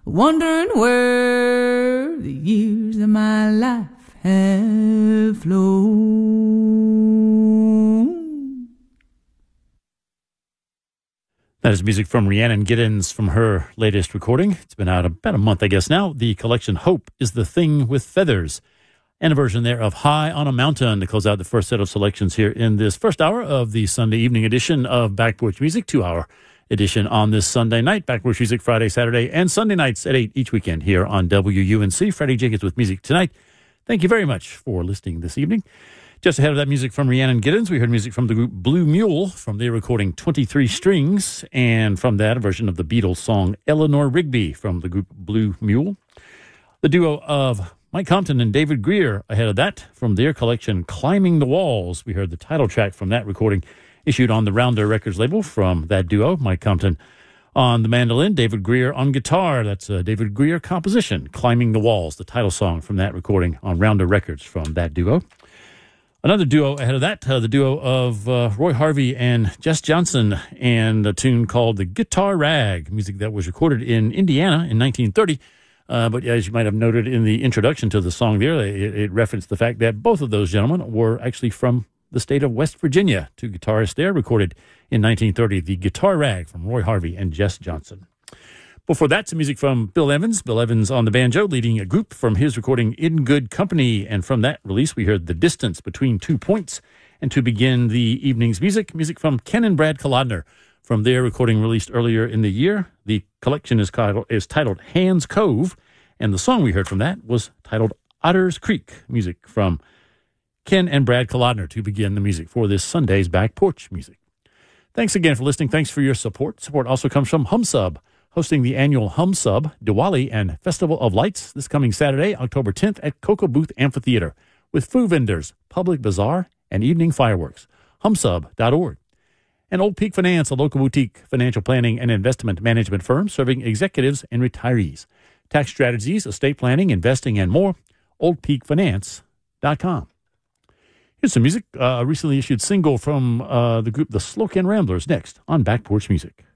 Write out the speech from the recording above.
wondering where the years of my life have flown. That is music from Rhiannon Giddens from her latest recording. It's been out about a month, I guess now. The collection Hope is the Thing with Feathers. And a version there of High on a Mountain to close out the first set of selections here in this first hour of the Sunday evening edition of Back Porch Music, 2-hour edition on this Sunday night. Back Porch Music Friday, Saturday, and Sunday nights at 8 each weekend here on WUNC. Freddie Jenkins with Music Tonight. Thank you very much for listening this evening. Just ahead of that music from Rhiannon Giddens, we heard music from the group Blue Mule from their recording 23 Strings, and from that a version of the Beatles song Eleanor Rigby from the group Blue Mule. The duo of Mike Compton and David Greer ahead of that from their collection Climbing the Walls. We heard the title track from that recording issued on the Rounder Records label from that duo. Mike Compton on the mandolin, David Greer on guitar. That's a David Greer composition, Climbing the Walls, the title song from that recording on Rounder Records from that duo. Another duo ahead of that, the duo of Roy Harvey and Jess Johnson, and a tune called The Guitar Rag, music that was recorded in Indiana in 1930. But as you might have noted in the introduction to the song there, it referenced the fact that both of those gentlemen were actually from the state of West Virginia. Two guitarists there recorded in 1930, The Guitar Rag from Roy Harvey and Jess Johnson. Before that, some music from Bill Evans. Bill Evans on the banjo, leading a group from his recording In Good Company. And from that release, we heard The Distance Between 2 Points. And to begin the evening's music from Ken and Brad Kolodner from their recording released earlier in the year. The collection is titled Hands Cove, and the song we heard from that was titled Otters Creek, music from Ken and Brad Kolodner to begin the music for this Sunday's Back Porch Music. Thanks again for listening. Thanks for your support. Support also comes from Hum Sub, hosting the annual Hum Sub, Diwali, and Festival of Lights this coming Saturday, October 10th at Cocoa Booth Amphitheater, with food vendors, public bazaar, and evening fireworks. Humsub.org. And Old Peak Finance, a local boutique financial planning and investment management firm serving executives and retirees. Tax strategies, estate planning, investing, and more. OldPeakFinance.com. Here's some music, a recently issued single from the group The Slocan Ramblers next on Back Porch Music.